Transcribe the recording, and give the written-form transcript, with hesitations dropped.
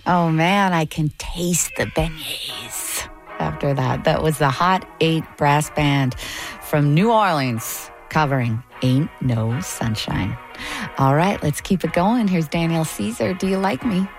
Oh, man, I can taste the beignets after that. That was the Hot 8 brass band from New Orleans covering Ain't No Sunshine. All right, let's keep it going. Here's Daniel Caesar. Do you like me?